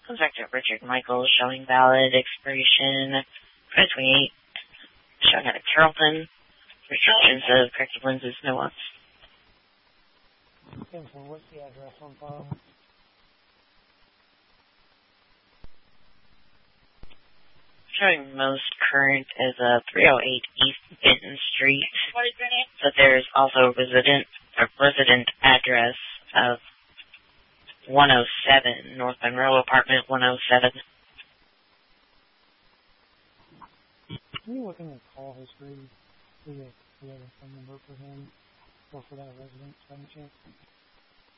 Inspector Richard Michaels showing valid expiration 2028. Showing out of Carrollton. Restrictions of corrective lenses, no ones. Okay, so what's the address on file? Showing most current is 308 East Benton Street. What is your name? But there's also a resident address of 107 North Monroe Apartment 107. Can you look in the call history? Do you have a phone number for him or for that resident by any chance?